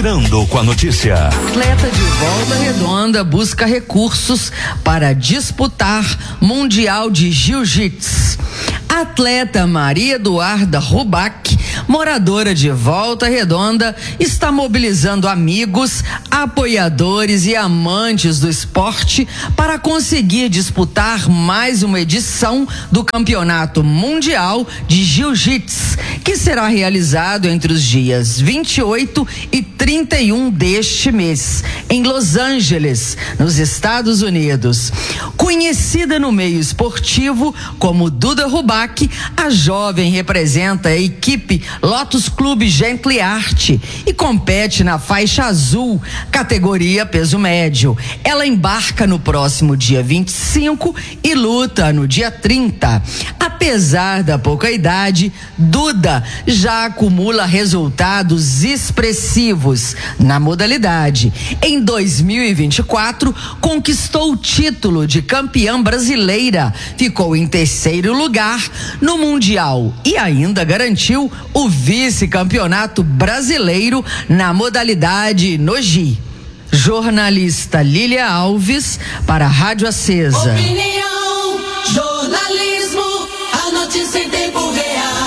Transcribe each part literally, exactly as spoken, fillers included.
Girando com a notícia. Atleta de Volta Redonda busca recursos para disputar Mundial de Jiu-Jitsu. Atleta Maria Eduarda Rubac, moradora de Volta Redonda, está mobilizando amigos, apoiadores e amantes do esporte para conseguir disputar mais uma edição do Campeonato Mundial de Jiu-Jitsu, que será realizado entre os dias vinte e oito e trinta e um deste mês, em Los Angeles, nos Estados Unidos. Conhecida no meio esportivo como Duda Rubac, a jovem representa a equipe Lotus Clube Gently Art e compete na faixa azul, categoria peso médio. Ela embarca no próximo dia vinte e cinco e luta no dia trinta. Apesar da pouca idade, Duda já acumula resultados expressivos na modalidade. Em dois mil e vinte e quatro, conquistou o título de campeã brasileira, ficou em terceiro lugar no Mundial e ainda garantiu o vice-campeonato brasileiro na modalidade Nogi. Jornalista Lília Alves para a Rádio Acesa. Opinião, jornalismo, a notícia em tempo real.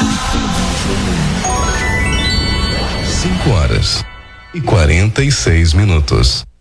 cinco horas e quarenta e seis minutos.